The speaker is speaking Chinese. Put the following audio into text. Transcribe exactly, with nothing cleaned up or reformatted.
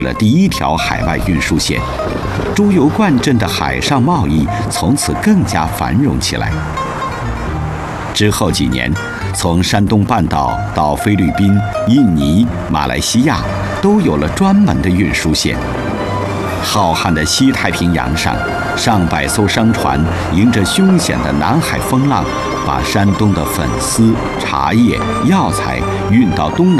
了第一条海外运输线，猪油灌镇的海上贸易从此更加繁荣起来。之后几年，从山东半岛到菲律宾、印尼、马来西亚，都有了专门的运输线。浩瀚的西太平洋上，上百艘商船迎着凶险的南海风浪，把山东的粉丝、茶叶、药材运到东南